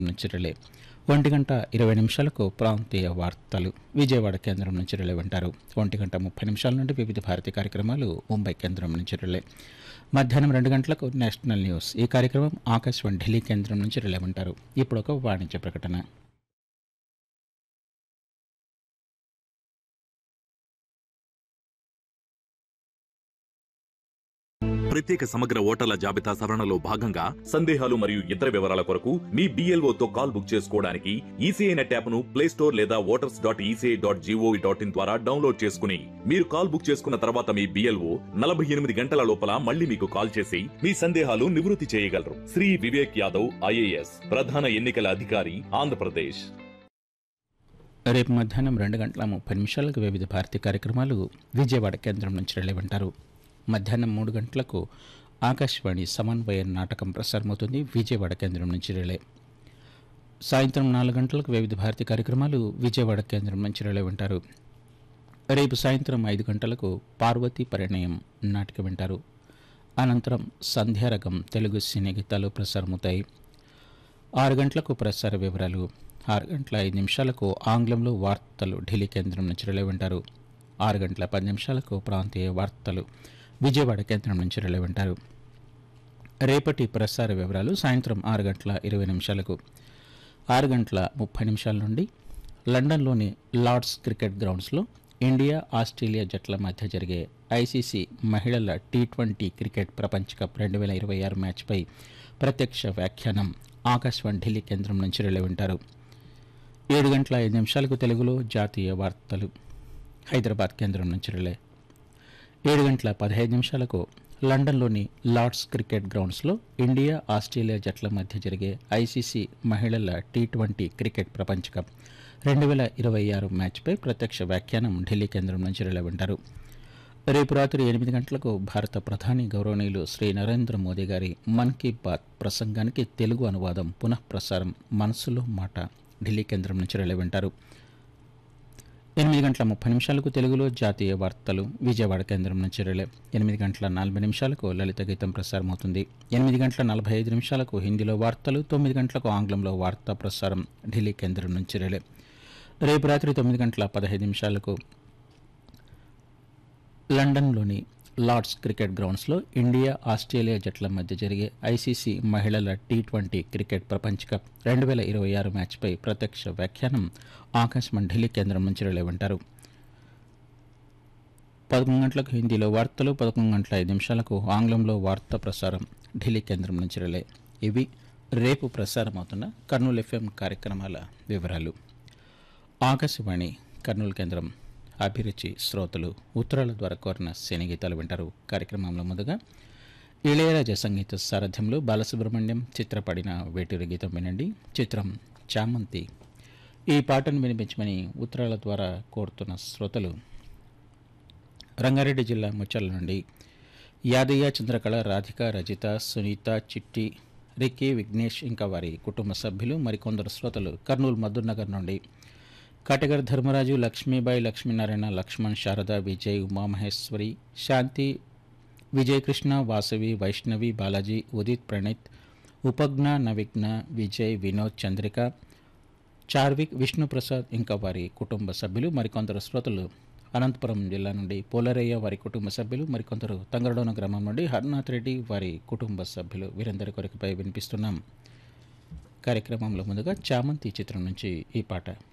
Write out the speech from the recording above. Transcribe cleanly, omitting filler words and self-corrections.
నుంచి రిలే 1:20 ప్రాంతీయ వార్తలు విజయవాడ కేంద్రం నుంచి రిలే వింటారు. 1:30 నుండి వివిధ భారతీయ కార్యక్రమాలు ముంబై కేంద్రం నుంచి రిలే. మధ్యాహ్నం 2 గంటలకు నేషనల్ న్యూస్. ఈ కార్యక్రమం ఆకాశవాణి ఢిల్లీ కేంద్రం నుంచి రిలే వింటారు. ఇప్పుడు ఒక వాణిజ్య ప్రకటన. ప్రత్యేక సమగ్ర ఓటర్ల జాబితా సవరణలో భాగంగా సందేహాలు మరియు ఇతర వివరాల కొరకు మీ BLOతో కాల్ బుక్ చేసుకోవడానికి ఈసీఐ నెట్ యాప్ను ప్లేస్టోర్ లేదా voters.eci.gov.in ద్వారా డౌన్లోడ్ చేసుకుని మీరు కాల్ బుక్ చేసుకున్న తర్వాత మీ BLO 48 గంటల లోపల మళ్ళీ మీకు కాల్ చేసి మీ సందేహాలు నివృత్తి చేయగలరు. శ్రీ వివేక్ యాదవ్ IAS, ప్రధాన ఎన్నికల అధికారి, ఆంధ్రప్రదేశ్. రేపు మధ్యాహ్నం 2:30 వివిధ భారతీయ కార్యక్రమాలు విజయవాడ కేంద్రం నుంచి రిలే వింటారు. మధ్యాహ్నం 3 గంటలకు ఆకాశవాణి సమన్వయ నాటకం ప్రసారమవుతుంది. విజయవాడ కేంద్రం నుంచి రిలే. సాయంత్రం 4 గంటలకు వివిధ భారతీయ కార్యక్రమాలు విజయవాడ కేంద్రం నుంచి రిలే వింటారు. రేపు సాయంత్రం 5 గంటలకు పార్వతీ పరిణయం నాటిక వింటారు. అనంతరం సంధ్యారగం తెలుగు సినీ గీతాలు ప్రసారమవుతాయి. 6 గంటలకు ప్రసార వివరాలు. 6:05 ఆంగ్లంలో వార్తలు ఢిల్లీ కేంద్రం నుంచి రిలే వింటారు. 6:10 ప్రాంతీయ వార్తలు విజయవాడ కేంద్రం నుంచి రిలే వింటారు. రేపటి ప్రసార వివరాలు సాయంత్రం 6:20 6:30 నుండి లండన్లోని లార్డ్స్ క్రికెట్ గ్రౌండ్స్లో ఇండియా ఆస్ట్రేలియా జట్ల మధ్య జరిగే ICC మహిళల T20 క్రికెట్ ప్రపంచ కప్ 2026 మ్యాచ్పై ప్రత్యక్ష వ్యాఖ్యానం ఆకాశవాణి ఢిల్లీ కేంద్రం నుంచి రిలే వింటారు. 7:05 తెలుగులో జాతీయ వార్తలు హైదరాబాద్ కేంద్రం నుంచి రిలే. 7:15 లండన్లోని లార్డ్స్ క్రికెట్ గ్రౌండ్స్లో ఇండియా ఆస్ట్రేలియా జట్ల మధ్య జరిగే ICC మహిళల T20 క్రికెట్ ప్రపంచ కప్ 2026 మ్యాచ్పై ప్రత్యక్ష వ్యాఖ్యానం ఢిల్లీ కేంద్రం నుంచి రిలే వింటారు. రేపు రాత్రి 8 గంటలకు భారత ప్రధాని గౌరవనీయులు శ్రీ నరేంద్ర మోదీ గారి మన్ కీ బాత్ ప్రసంగానికి తెలుగు అనువాదం పునఃప్రసారం మనసులో మాట ఢిల్లీ కేంద్రం నుంచి రిలే వింటారు. 8:30 తెలుగులో జాతీయ వార్తలు విజయవాడ కేంద్రం నుంచి రిలే. 8:40 లలిత గీతం ప్రసారమవుతుంది. 8:45 హిందీలో వార్తలు. 9 గంటలకు ఆంగ్లంలో వార్తా ప్రసారం ఢిల్లీ కేంద్రం నుంచి రిలే. రేపు రాత్రి 9:15 లండన్లోని లార్డ్స్ క్రికెట్ గ్రౌండ్స్లో ఇండియా ఆస్ట్రేలియా జట్ల మధ్య జరిగే ICC మహిళల T20 క్రికెట్ ప్రపంచ కప్ 2026 మ్యాచ్పై ప్రత్యక్ష వ్యాఖ్యానం ఆకాశవాణి ఢిల్లీ కేంద్రం నుంచి రిలే వింటారు. 11 గంటలకు హిందీలో వార్తలు. 11:05 ఆంగ్లంలో వార్తా ప్రసారం ఢిల్లీ కేంద్రం నుంచి రిలే. ఇవి రేపు ప్రసారమవుతున్న కర్నూలు FM కార్యక్రమాల వివరాలు. ఆకాశవాణి కర్నూలు కేంద్రం అభిరుచి శ్రోతలు ఉత్తరాల ద్వారా కోరిన సినీ గీతాలు వింటారు. కార్యక్రమంలో ముందుగా ఇళయరాజా సంగీత సారథ్యంలో బాలసుబ్రహ్మణ్యం చిత్రపడిన వేటూరి గీతం వినండి. చిత్రం చామంతి. ఈ పాటను వినిపించమని ఉత్తరాల ద్వారా కోరుతున్న శ్రోతలు రంగారెడ్డి జిల్లా ముచ్చల నుండి యాదయ్య, చంద్రకళ, రాధిక, రజిత, సునీత, చిట్టి, రిక్కీ, విఘ్నేష్ ఇంకా వారి కుటుంబ సభ్యులు. మరికొందరు శ్రోతలు కర్నూలు మధుర్నగర్ నుండి కాటగర్ ధర్మరాజు, లక్ష్మీబాయి, లక్ష్మీనారాయణ, లక్ష్మణ్, శారద, విజయ్, ఉమామహేశ్వరి, శాంతి, విజయకృష్ణ, వాసవి, వైష్ణవి, బాలాజీ, ఉదిత్, ప్రణీత్, ఉపజ్ఞ, నవిఘ్న, విజయ్, వినోద్, చంద్రిక, చార్విక్, విష్ణుప్రసాద్ ఇంకా వారి కుటుంబ సభ్యులు. మరికొందరు శ్రోతలు అనంతపురం జిల్లా నుండి పోలరయ్య, వారి కుటుంబ సభ్యులు. మరికొందరు తంగరడోన గ్రామం నుండి హర్నాథ్ రెడ్డి, వారి కుటుంబ సభ్యులు. వీరందరి కొరకుపై వినిపిస్తున్నాం. కార్యక్రమంలో ముందుగా చామంతి చిత్రం నుంచి ఈ పాట.